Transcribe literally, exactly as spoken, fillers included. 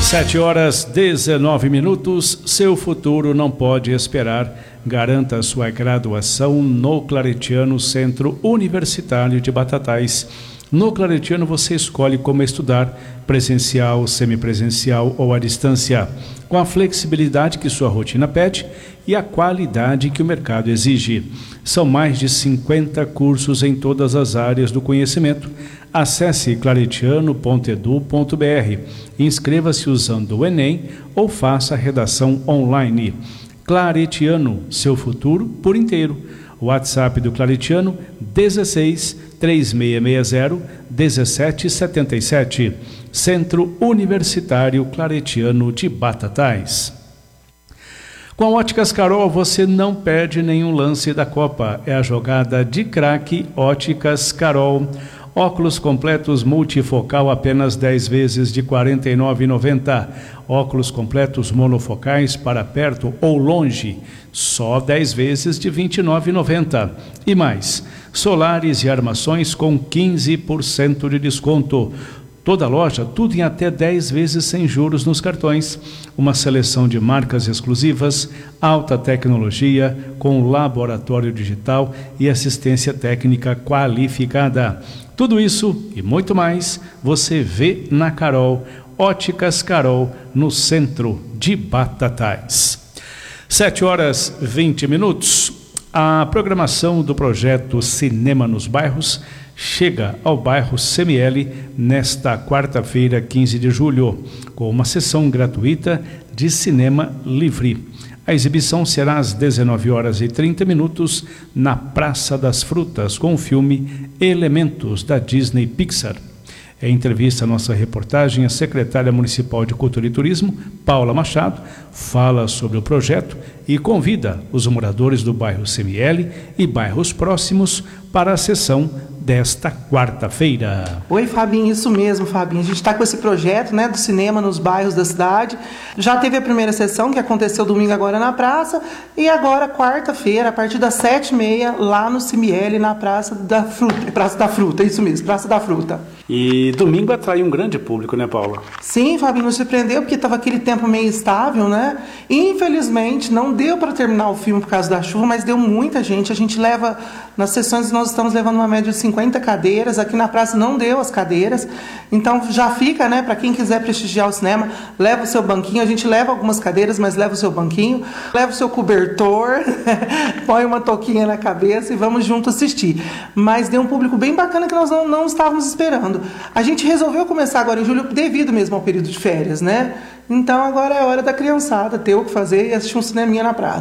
Sete horas, dezenove minutos. Seu futuro não pode esperar. Garanta sua graduação no Claretiano Centro Universitário de Batatais. No Claretiano você escolhe como estudar, presencial, semipresencial ou à distância, com a flexibilidade que sua rotina pede e a qualidade que o mercado exige. São mais de cinquenta cursos em todas as áreas do conhecimento. Acesse claretiano ponto edu ponto br, inscreva-se usando o Enem ou faça a redação online. Claretiano, seu futuro por inteiro. WhatsApp do Claretiano, dezesseis, três seis seis zero, dezessete setenta e sete. Centro Universitário Claretiano de Batatais. Com a Óticas Carol, você não perde nenhum lance da Copa. É a jogada de craque Óticas Carol. Óculos completos multifocal apenas dez vezes de quarenta e nove reais e noventa centavos. Óculos completos monofocais para perto ou longe, só dez vezes de vinte e nove reais e noventa centavos. E mais, solares e armações com quinze por cento de desconto. Toda loja, tudo em até dez vezes sem juros nos cartões. Uma seleção de marcas exclusivas, alta tecnologia, com laboratório digital e assistência técnica qualificada. Tudo isso e muito mais você vê na Carol, Óticas Carol, no centro de Batatais. Sete horas, vinte minutos. A programação do projeto Cinema nos Bairros chega ao bairro C M L nesta quarta-feira, quinze de julho, com uma sessão gratuita de cinema livre. A exibição será às dezenove horas e trinta minutos na Praça das Frutas, com o filme Elementos, da Disney Pixar. Em entrevista à nossa reportagem, a secretária municipal de Cultura e Turismo, Paula Machado, fala sobre o projeto e convida os moradores do bairro C M L e bairros próximos para a sessão desta quarta-feira. Oi, Fabinho, isso mesmo, Fabinho. A gente está com esse projeto, né, do cinema nos bairros da cidade. Já teve a primeira sessão, que aconteceu domingo agora na praça, e agora, quarta-feira, a partir das sete e meia, lá no C M L, na Praça da Fruta. Praça da Fruta, isso mesmo, Praça da Fruta. E domingo atrai um grande público, né, Paula? Sim, Fabinho, nos surpreendeu, porque estava aquele tempo meio estável, né? Infelizmente, não deu para terminar o filme por causa da chuva, mas deu muita gente. A gente leva, nas sessões nós estamos levando uma média de cinquenta cadeiras, aqui na praça não deu as cadeiras, então já fica, né, para quem quiser prestigiar o cinema, leva o seu banquinho, a gente leva algumas cadeiras, mas leva o seu banquinho, leva o seu cobertor, põe uma touquinha na cabeça e vamos junto assistir. Mas deu um público bem bacana que nós não, não estávamos esperando. A gente resolveu começar agora em julho devido mesmo ao período de férias, né? Então agora é hora da criançada ter o que fazer e assistir um cineminha na praça.